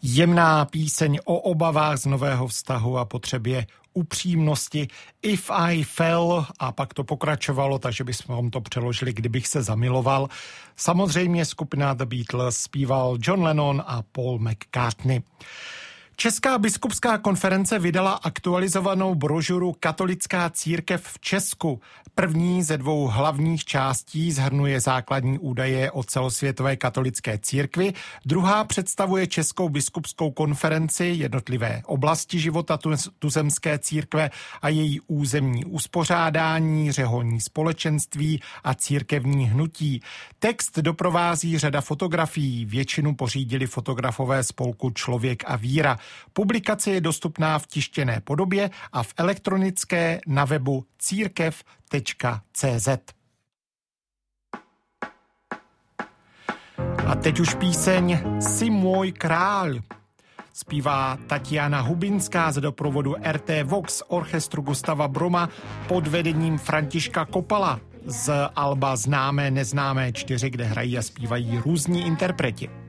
Jemná píseň o obavách z nového vztahu a potřebě upřímnosti. If I Fell, a pak to pokračovalo, takže bychom to přeložili, kdybych se zamiloval. Samozřejmě skupina The Beatles zpíval John Lennon a Paul McCartney. Česká biskupská konference vydala aktualizovanou brožuru Katolická církev v Česku. První ze dvou hlavních částí shrnuje základní údaje o celosvětové katolické církvi, druhá představuje Českou biskupskou konferenci, jednotlivé oblasti života tuzemské církve a její územní uspořádání, řeholní společenství a církevní hnutí. Text doprovází řada fotografií, většinu pořídili fotografové spolku Člověk a víra. Publikace je dostupná v tištěné podobě a v elektronické na webu cirkev.cz. A teď už píseň Jsi můj král. Zpívá Tatiana Hubinská za doprovodu RT Vox orchestru Gustava Broma pod vedením Františka Kopala z alba Známé neznámé 4, kde hrají a zpívají různí interpreti.